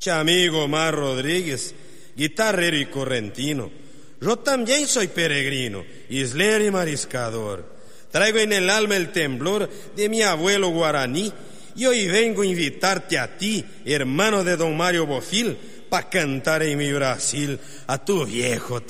Chamigo Omar Rodríguez, guitarrero y correntino. Yo también soy peregrino, islero y mariscador. Traigo en el alma el temblor de mi abuelo guaraní y hoy vengo a invitarte a ti, hermano de don Mario Bofil, pa' cantar en mi Brasil a tu viejo